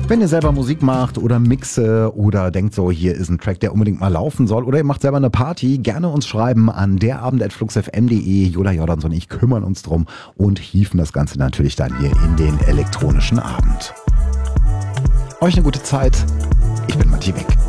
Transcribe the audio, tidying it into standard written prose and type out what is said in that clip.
Wenn ihr selber Musik macht oder Mixe oder denkt so, hier ist ein Track, der unbedingt mal laufen soll, oder ihr macht selber eine Party, gerne uns schreiben an derabend@fluxfm.de. Jola Jordans und ich kümmern uns drum und hieven das Ganze natürlich dann hier in den elektronischen Abend. Euch eine gute Zeit. Ich bin Matti Weg.